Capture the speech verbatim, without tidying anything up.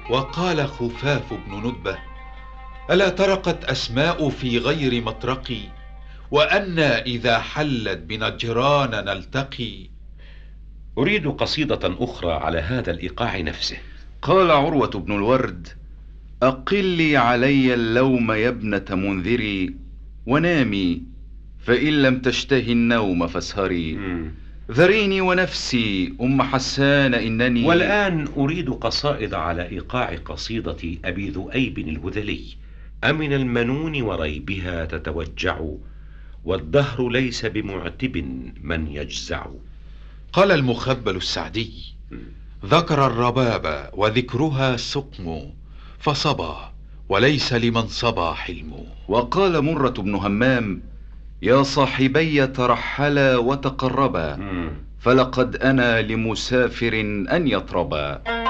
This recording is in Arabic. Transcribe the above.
وقال خفاف بن ندبة: ألا ترقت أسماء في غير مطرقي، وأنا إذا حلت بنجران نلتقي. أريد قصيدة أخرى على هذا الإيقاع نفسه. قال عروة بن الورد: أقلي علي اللوم يا ابنة منذري، ونامي فإن لم تشتهي النوم فاسهري. ذريني ونفسي أم حسان إنني. والآن أريد قصائد على إيقاع قصيدة أبي ذؤيب الهذلي: أمن المنون وريبها تتوجع، والدهر ليس بمعتب من يجزع. قال المخبل السعدي: ذكر الرباب وذكرها سقم، فصبا وليس لمن صبا حلم. وقال مرة بن همام: يا صاحبي ترحلا وتقربا، فلقد أنا لمسافر أن يطربا.